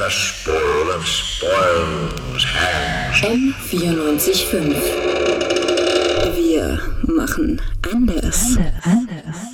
the spoil of spoils hangs. M94.5. Wir machen anders.